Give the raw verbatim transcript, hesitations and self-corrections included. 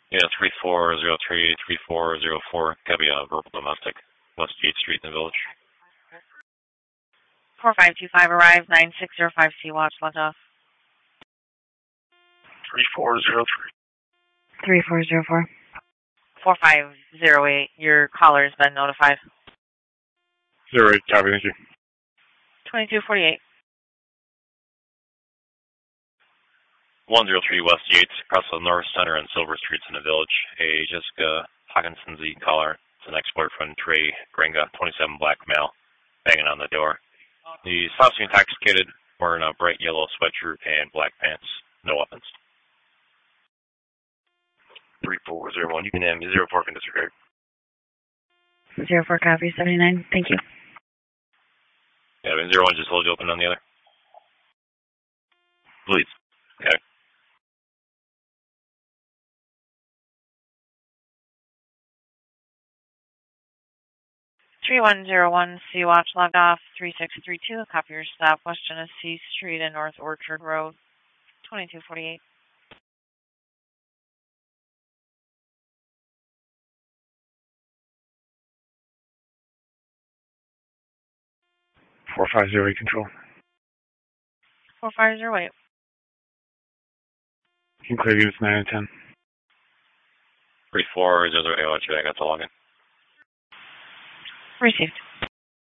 Yeah, three four zero three, three four zero four, copy a verbal domestic, West eighth Street in the Village. four five two five arrived, nine six zero five C watch, left off. three four zero three. three four zero four. four five zero eight, your caller has been notified. zero eight, copy, thank you. twenty-two forty-eight. one oh three West Yates, across the North Center and Silver Streets in the Village. A Jessica Hawkinson Z caller. It's an ex-boyfriend, Trey Gringa, twenty-seven, black male, banging on the door. He's possibly intoxicated, wearing a bright yellow sweatshirt and black pants. No weapons. three four zero one, you can have zero four can disregard. zero four copy, seventy-nine, thank you. Yeah, I mean, zero one just hold you open on the other. Please. Okay. three one zero one, C watch logged off, three six three two, copy your stop, West Genesee Street and North Orchard Road, twenty-two forty-eight. four five zero eight, control. four five zero eight. You can clear units nine and ten. three four zero zero eight, watch you back, that's a login. Received.